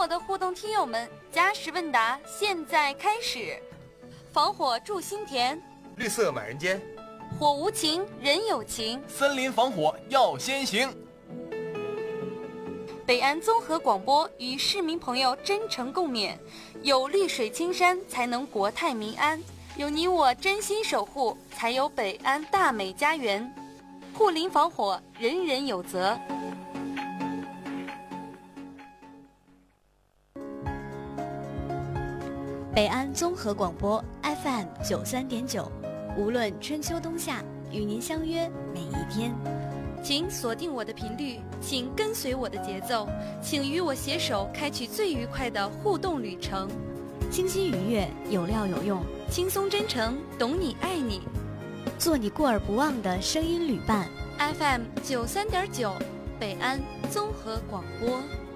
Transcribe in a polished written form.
的互动听友们，加时问答现在开始。防火助心田， 绿色满人间， 火无情人有情， 森林防火要先行。 北安综合广播与市民朋友真诚共勉，有绿水青山才能国泰民安，有你我真心守护，才有北安大美家园。护林防火，人人有责。 北安综合广播 FM 93.9，无论春秋冬夏，与您相约每一天。 请锁定我的频率，请跟随我的节奏，请与我携手开启最愉快的互动旅程。 清新愉悦，有料有用， 轻松真诚，懂你爱你， 做你过而不忘的声音旅伴。 FM 93.9，北安综合广播。